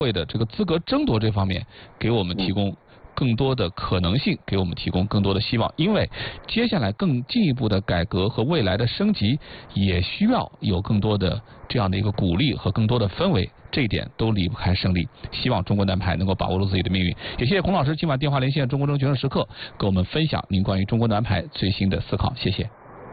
会的这个资格争夺这方面，给我们提供更多的可能性，给我们提供更多的希望。因为接下来更进一步的改革和未来的升级，也需要有更多的这样的一个鼓励和更多的氛围，这一点都离不开胜利。希望中国男排能够把握住自己的命运。也谢谢孔老师今晚电话连线中国争决胜时刻，跟我们分享您关于中国男排最新的思考。谢谢。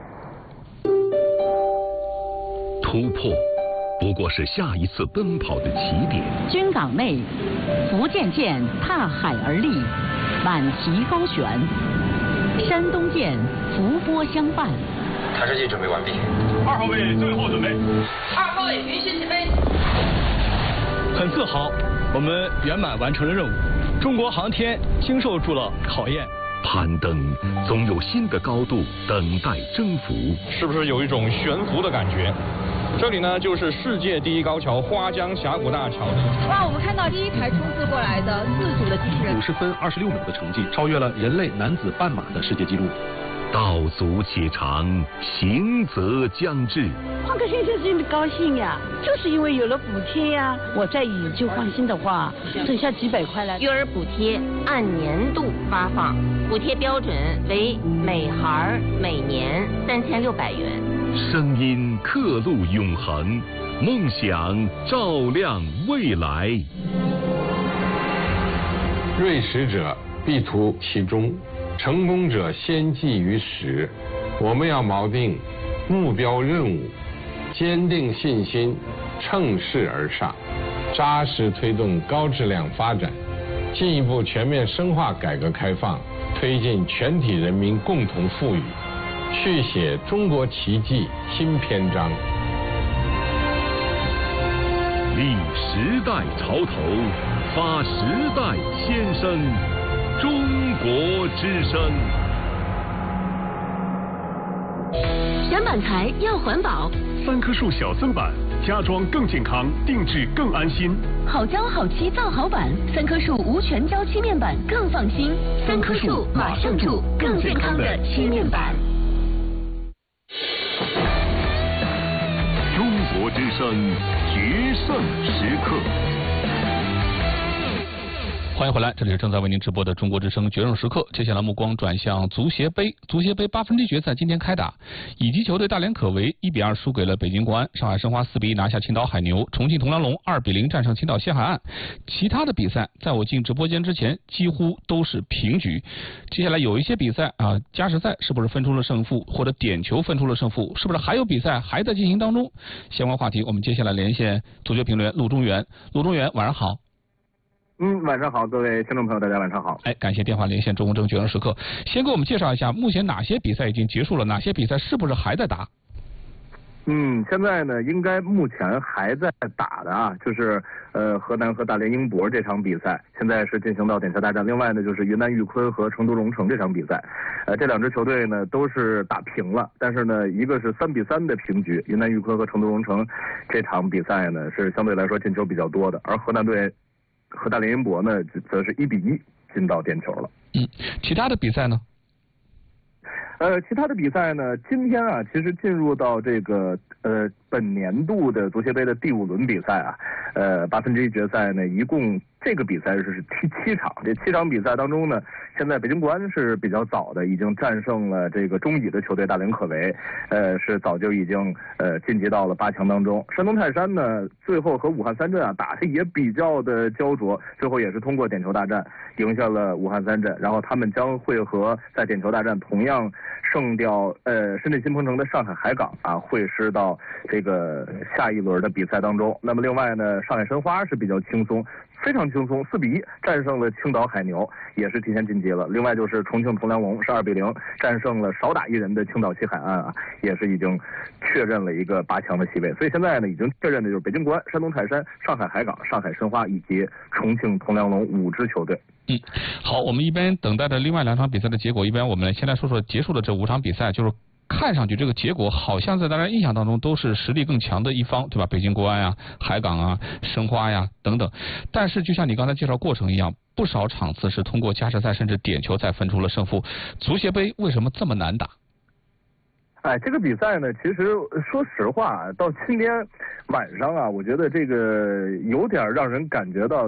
突破不过是下一次奔跑的起点。 军港内，福建舰踏海而立，满旗高悬；山东舰伏波相伴。 台式机准备完毕。 2号位最后准备。 2号位允许起飞。 很自豪，我们圆满完成了任务。中国航天经受住了考验。 攀登总有新的高度等待征服。 是不是有一种悬浮的感觉？这里呢，就是世界第一高桥花江峡谷大桥。 哇，我们看到第一台冲刺过来的自主的机器人， 50分26秒的成绩，超越了人类男子半马的世界纪录。 道阻且长，行则将至。 换个新车真的高兴呀，就是因为有了补贴呀。我再以旧换新的话，省下几百块来。 育儿补贴按年度发放，补贴标准为每孩每年3600元。 声音刻录永恒，梦想照亮未来。 锐识者必图其中，成功者先记于始。我们要锚定目标任务，坚定信心，乘势而上，扎实推动高质量发展，进一步全面深化改革开放，推进全体人民共同富裕，续写中国奇迹新篇章。 立时代潮头，发时代先声，中国之声。 选板材要环保 ，3棵树小增板，家装更健康，定制更安心。 好胶好漆造好板，3棵树无全胶漆面板更放心。3棵树马上住更健康的漆面板。 中国之声决胜时刻。 欢迎回来，这里是正在为您直播的中国之声决胜时刻。接下来目光转向足协杯，足协杯8分之一决赛今天开打，乙级球队大连可为1比2输给了北京国安，上海申花4比1拿下青岛海牛，重庆铜梁龙2比0战胜青岛西海岸。其他的比赛在我进直播间之前几乎都是平局。接下来有一些比赛啊，加时赛是不是分出了胜负，或者点球分出了胜负，是不是还有比赛还在进行当中？相关话题我们接下来连线足球评论员陆中原。陆中原，晚上好。 晚上好，各位听众朋友，大家晚上好。 感谢电话连线中国争决胜时刻。先给我们介绍一下，目前哪些比赛已经结束了，哪些比赛是不是还在打？ 现在呢，应该目前还在打的啊，就是河南和大连英博这场比赛，现在是进行到点球大战。另外呢，就是云南玉坤和成都蓉城这场比赛，这两支球队呢都是打平了，但是呢，一个是3比3的平局，云南玉坤和成都蓉城这场比赛呢是相对来说进球比较多的，而河南队和大连英博呢则是1比1进到点球了。 其他的比赛呢？ 其他的比赛呢，今天啊，其实进入到这个本年度的足协杯的第5轮比赛啊，8分之一决赛呢，一共这个比赛是踢7场，这7场比赛当中呢，现在北京国安是比较早的，已经战胜了这个中乙的球队大连可为，是早就已经晋级到了8强当中。山东泰山呢，最后和武汉三镇啊打的也比较的焦灼，最后也是通过点球大战赢下了武汉三镇，然后他们将会和在点球大战同样胜掉深圳新鹏城的上海海港啊，会师到这个下一轮的比赛当中。那么另外呢，上海申花是比较轻松，非常轻松，4比1战胜了青岛海牛，也是提前晋级了。另外就是重庆铜梁龙是2比0战胜了少打一人的青岛西海岸啊，也是已经确认了一个8强的席位。所以现在呢，已经确认的就是北京国安、山东泰山、上海海港、上海申花以及重庆铜梁龙5支球队。 好，我们一边等待着另外2场比赛的结果，一边我们先来说说结束的这5场比赛，就是看上去这个结果好像在大家印象当中都是实力更强的一方，对吧？北京国安呀、海港啊、申花呀等等。但是就像你刚才介绍过程一样，不少场次是通过加时赛甚至点球才分出了胜负。足协杯为什么这么难打？ 这个比赛呢，其实说实话，到今天晚上啊，我觉得这个有点让人感觉到